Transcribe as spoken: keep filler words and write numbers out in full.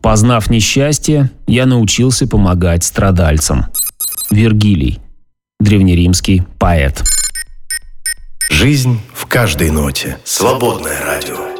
Познав несчастье, я научился помогать страдальцам. Вергилий, древнеримский поэт. Жизнь в каждой ноте. Свободное радио.